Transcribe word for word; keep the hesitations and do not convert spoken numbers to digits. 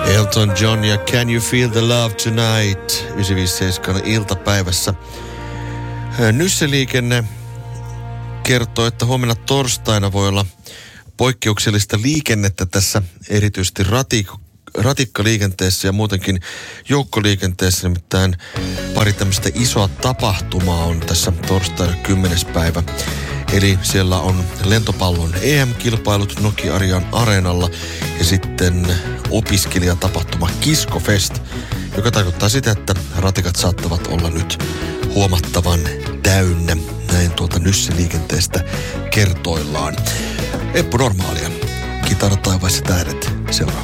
Elton John ja Can You Feel the Love Tonight yhdeksänsataaviisikymmentäseitsemän iltapäivässä. Nysse-liikenne kertoo, että huomenna torstaina voi olla poikkeuksellista liikennettä tässä, erityisesti ratik- ratikkaliikenteessä ja muutenkin joukkoliikenteessä. Nimittäin pari tämmöistä isoa tapahtumaa on tässä torstaina kymmenes päivä. Eli siellä on lentopallon E M-kilpailut Nokia-Arian areenalla ja sitten opiskelijatapahtuma Kiskofest, joka tarkoittaa sitä, että ratikat saattavat olla nyt huomattavan täynnä. Näin tuolta Nysse-liikenteestä kertoillaan. Eppu Normaalia. Kitara taivaissa tähdet seuraa.